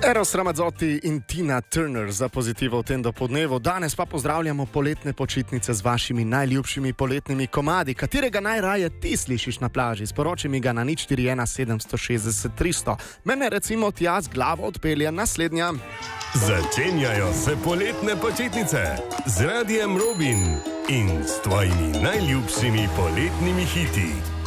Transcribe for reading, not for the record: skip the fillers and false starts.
Eros Ramazzotti in Tina Turner za pozitivo v tem dopoldnevu. Danes pa pozdravljamo poletne počitnice z vašimi najljubšimi poletnimi komadi. Katerega najraje ti slišiš na plaži? Sporoči mi ga na 041 760 300. Mene recimo tja z glavo odpelje naslednja. Začenjajo se poletne počitnice z Radijem Robin in s tvojimi najljubšimi poletnimi hiti.